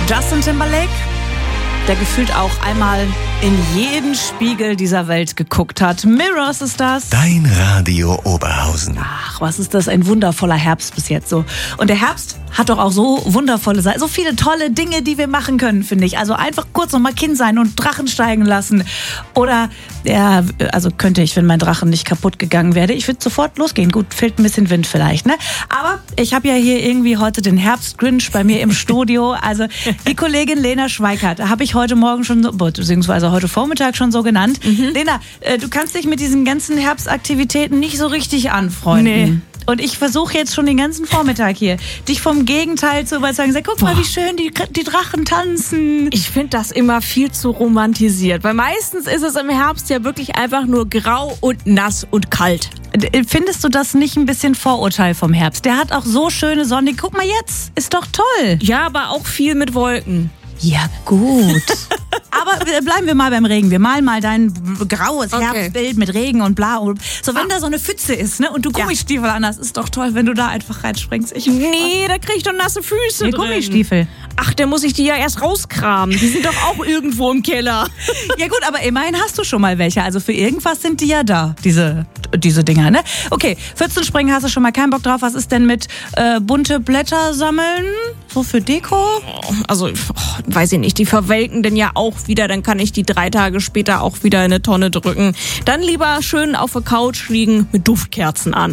Justin Timberlake, der gefühlt auch einmal in jeden Spiegel dieser Welt geguckt hat. Mirrors ist das. Dein Radio Oberhausen. Ach, was ist das? Ein wundervoller Herbst bis jetzt so. Und der Herbst hat doch auch so wundervolle Seiten, so viele tolle Dinge, die wir machen können, finde ich. Also einfach kurz noch mal Kind sein und Drachen steigen lassen. Oder, ja, also könnte ich, wenn mein Drachen nicht kaputt gegangen wäre. Ich würde sofort losgehen. Gut, fehlt ein bisschen Wind vielleicht, ne? Aber ich habe ja hier irgendwie heute den Herbst-Grinch bei mir im Studio. Also die Kollegin Lena Schweikart, habe ich heute Morgen schon so, beziehungsweise heute Vormittag schon so genannt. Lena, du kannst dich mit diesen ganzen Herbstaktivitäten nicht so richtig anfreunden. Nee. Und ich versuche jetzt schon den ganzen Vormittag hier, dich vom Gegenteil zu überzeugen. Sag, guck mal, wie schön die Drachen tanzen. Ich finde das immer viel zu romantisiert, weil meistens ist es im Herbst ja wirklich einfach nur grau und nass und kalt. Findest du das nicht ein bisschen Vorurteil vom Herbst? Der hat auch so schöne Sonne. Guck mal jetzt, ist doch toll. Ja, aber auch viel mit Wolken. Ja, gut. Aber bleiben wir mal beim Regen. Wir malen mal dein graues Okay. Herbstbild mit Regen und bla. So, wenn da so eine Pfütze ist, ne, und du Gummistiefel an hast, ist doch toll, wenn du da einfach reinspringst. Nee, da krieg ich doch nasse Füße Die drin. Gummistiefel. Ach, dann muss ich die ja erst rauskramen. Die sind doch auch irgendwo im Keller. Ja gut, aber immerhin hast du schon mal welche. Also für irgendwas sind die ja da, diese Dinger, ne? Okay, Pfützenspringen hast du schon mal keinen Bock drauf. Was ist denn mit bunte Blätter sammeln? So für Deko? Also, weiß ich nicht, die verwelken denn ja auch wieder. Dann kann ich die 3 Tage später auch wieder in eine Tonne drücken. Dann lieber schön auf der Couch liegen mit Duftkerzen an.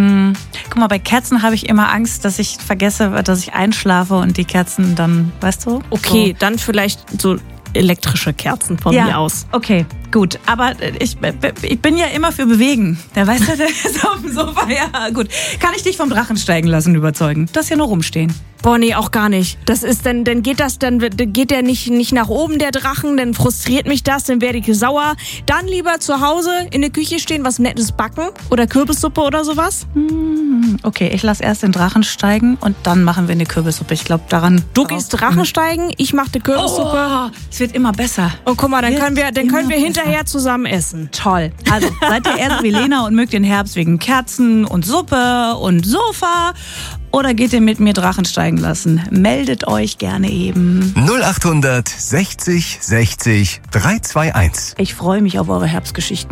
Guck mal, bei Kerzen habe ich immer Angst, dass ich vergesse, dass ich einschlafe und die Kerzen dann, weißt du? Okay, dann vielleicht so elektrische Kerzen von mir aus. Okay, gut. Aber ich bin ja immer für Bewegen. Der weiß ja, der ist auf dem Sofa. Ja, gut. Kann ich dich vom Drachen steigen lassen überzeugen? Das hier nur rumstehen. Boah, nee, auch gar nicht. Das ist dann geht der nicht nach oben, der Drachen, dann frustriert mich das, dann werde ich sauer. Dann lieber zu Hause in der Küche stehen, was Nettes backen oder Kürbissuppe oder sowas. Okay, ich lasse erst den Drachen steigen und dann machen wir eine Kürbissuppe. Ich glaube, daran... Du gehst Drachen steigen, ich mache die Kürbissuppe. Oh, es wird immer besser. Und guck mal, dann können wir immer hinterher zusammen essen. Toll. Also seid ihr erst wie Lena und mögt den Herbst wegen Kerzen und Suppe und Sofa? Oder geht ihr mit mir Drachen steigen lassen? Meldet euch gerne eben. 0800 60 60 321. Ich freue mich auf eure Herbstgeschichten.